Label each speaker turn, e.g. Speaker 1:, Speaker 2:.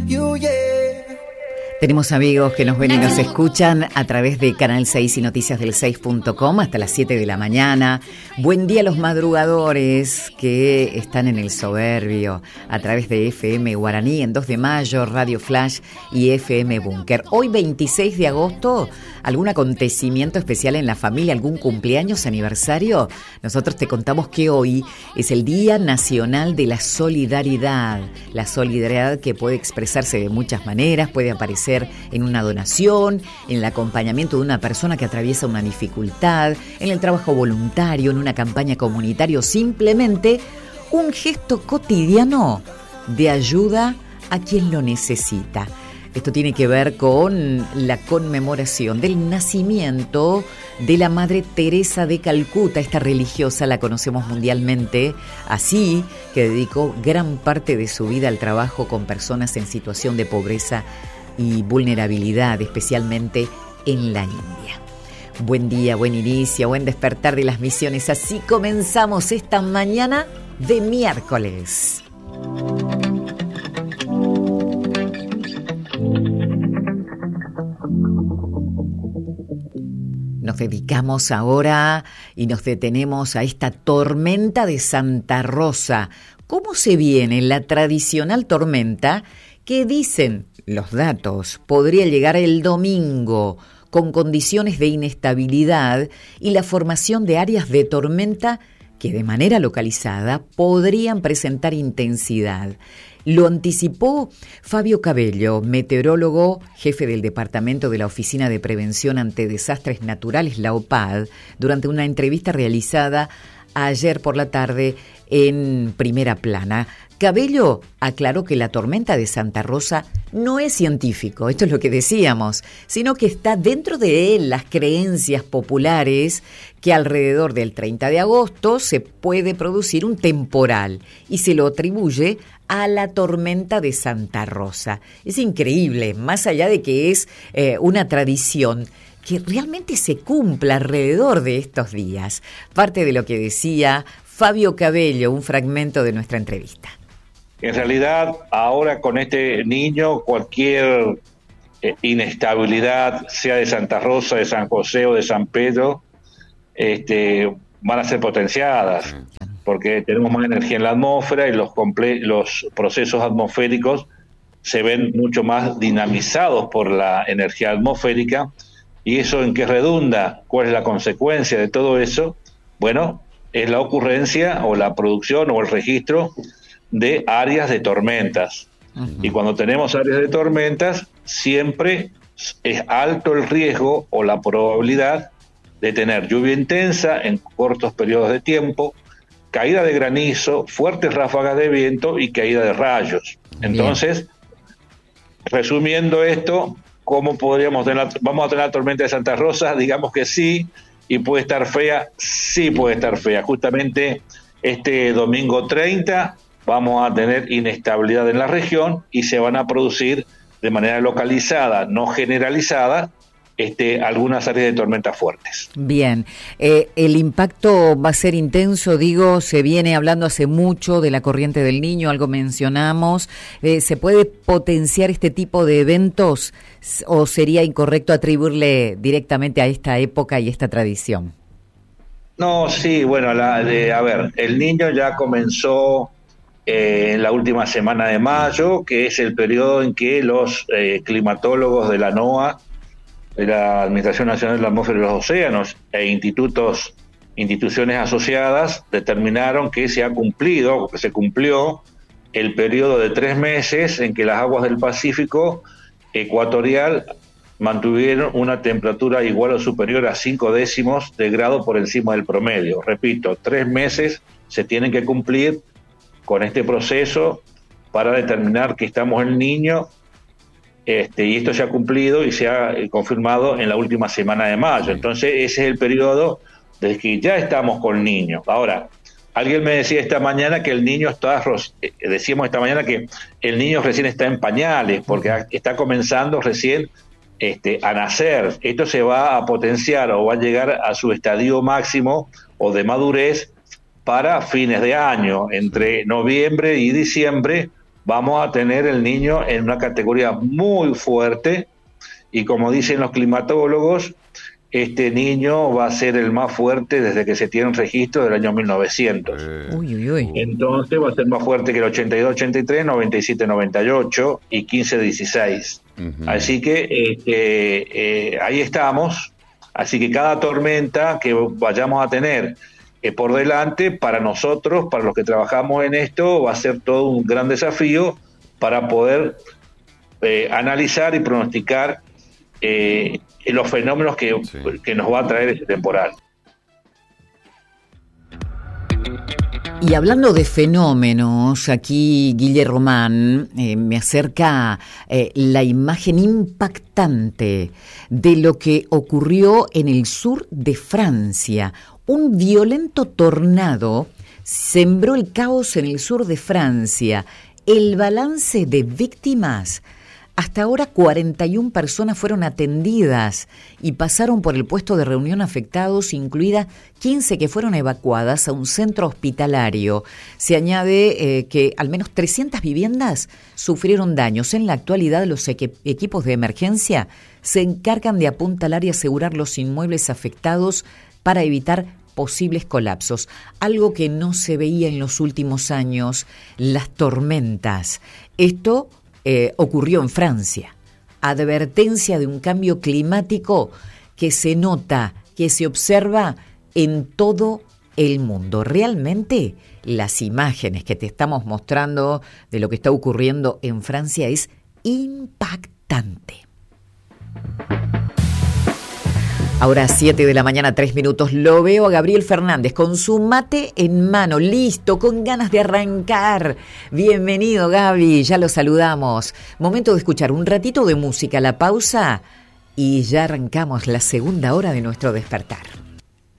Speaker 1: you, yeah.
Speaker 2: Tenemos amigos que nos ven y nos escuchan a través de Canal 6 y noticiasdel6.com hasta las 7 de la mañana. Buen día a los madrugadores que están en el Soberbio a través de FM Guaraní en 2 de mayo, Radio Flash y FM Búnker. Hoy 26 de agosto, ¿algún acontecimiento especial en la familia? ¿Algún cumpleaños, aniversario? Nosotros te contamos que hoy es el Día Nacional de la Solidaridad. La solidaridad que puede expresarse de muchas maneras, puede aparecer en una donación, en el acompañamiento de una persona que atraviesa una dificultad, en el trabajo voluntario, en una campaña comunitaria o simplemente un gesto cotidiano de ayuda a quien lo necesita. Esto tiene que ver con la conmemoración del nacimiento de la Madre Teresa de Calcuta. Esta religiosa la conocemos mundialmente así, que dedicó gran parte de su vida al trabajo con personas en situación de pobreza y vulnerabilidad, especialmente en la India. Buen día, buen inicio, buen despertar de las misiones. Así comenzamos esta mañana de miércoles. Nos dedicamos ahora y nos detenemos a esta tormenta de Santa Rosa. ¿Cómo se viene la tradicional tormenta que dicen los datos podría llegar el domingo con condiciones de inestabilidad y la formación de áreas de tormenta que de manera localizada podrían presentar intensidad? Lo anticipó Fabio Cabello, meteorólogo, jefe del Departamento de la Oficina de Prevención ante Desastres Naturales, la OPAD, durante una entrevista realizada ayer por la tarde en Primera Plana. Cabello aclaró que la tormenta de Santa Rosa no es científico, esto es lo que decíamos, sino que está dentro de él las creencias populares que alrededor del 30 de agosto se puede producir un temporal y se lo atribuye a la tormenta de Santa Rosa. Es increíble, más allá de que es una tradición que realmente se cumpla alrededor de estos días. Parte de lo que decía Fabio Cabello, un fragmento de nuestra entrevista.
Speaker 3: En realidad, ahora con este niño, cualquier inestabilidad, sea de Santa Rosa, de San José o de San Pedro, van a ser potenciadas, porque tenemos más energía en la atmósfera y los procesos atmosféricos se ven mucho más dinamizados por la energía atmosférica. ¿Y eso en qué redunda? ¿Cuál es la consecuencia de todo eso? Bueno, es la ocurrencia o la producción o el registro de áreas de tormentas. Uh-huh. Y cuando tenemos áreas de tormentas, siempre es alto el riesgo o la probabilidad de tener lluvia intensa en cortos periodos de tiempo, caída de granizo, fuertes ráfagas de viento y caída de rayos. Entonces, resumiendo esto, ¿cómo podríamos tener? ¿Vamos a tener la tormenta de Santa Rosa? Digamos que sí. ¿Y puede estar fea? Sí puede estar fea. Justamente este domingo 30 vamos a tener inestabilidad en la región y se van a producir de manera localizada, no generalizada, algunas áreas de tormentas fuertes.
Speaker 2: Bien, el impacto va a ser intenso, se viene hablando hace mucho de la corriente del Niño, algo mencionamos. ¿Se puede potenciar este tipo de eventos o sería incorrecto atribuirle directamente a esta época y esta tradición?
Speaker 3: No, sí, bueno, el Niño ya comenzó en la última semana de mayo, que es el periodo en que los climatólogos de la NOAA, de la Administración Nacional de la Atmósfera y los Océanos, e instituciones asociadas determinaron que se cumplió el periodo de 3 meses en que las aguas del Pacífico ecuatorial mantuvieron una temperatura igual o superior a 0,5 de grado por encima del promedio. Repito, 3 meses se tienen que cumplir con este proceso para determinar que estamos en el Niño, y esto se ha cumplido y se ha confirmado en la última semana de mayo. Entonces ese es el periodo desde que ya estamos con el Niño. Ahora, alguien me decía esta mañana que el Niño decíamos esta mañana que el Niño recién está en pañales, porque está comenzando recién a nacer. Esto se va a potenciar o va a llegar a su estadio máximo o de madurez para fines de año, entre noviembre y diciembre, vamos a tener el niño en una categoría muy fuerte, y como dicen los climatólogos, este niño va a ser el más fuerte desde que se tiene un registro del año 1900.
Speaker 2: Uy, uy, uy.
Speaker 3: Entonces va a ser más fuerte que el 82-83, 97-98 y 15-16. Así que ahí estamos. Así que cada tormenta que vayamos a tener por delante, para nosotros, para los que trabajamos en esto, va a ser todo un gran desafío para poder analizar y pronosticar los fenómenos que nos va a traer este temporal.
Speaker 2: Y hablando de fenómenos, aquí Guille Román me acerca la imagen impactante de lo que ocurrió en el sur de Francia. Un violento tornado sembró el caos en el sur de Francia. El balance de víctimas: hasta ahora 41 personas fueron atendidas y pasaron por el puesto de reunión afectados, incluidas 15 que fueron evacuadas a un centro hospitalario. Se añade que al menos 300 viviendas sufrieron daños. En la actualidad, los equipos de emergencia se encargan de apuntalar y asegurar los inmuebles afectados para evitar posibles colapsos, algo que no se veía en los últimos años, las tormentas. Esto ocurrió en Francia. Advertencia de un cambio climático que se nota, que se observa en todo el mundo. Realmente las imágenes que te estamos mostrando de lo que está ocurriendo en Francia es impactante. Ahora 7 de la mañana, 3 minutos, lo veo a Gabriel Fernández con su mate en mano, listo, con ganas de arrancar. Bienvenido, Gaby, ya lo saludamos. Momento de escuchar un ratito de música, la pausa, y ya arrancamos la segunda hora de nuestro despertar.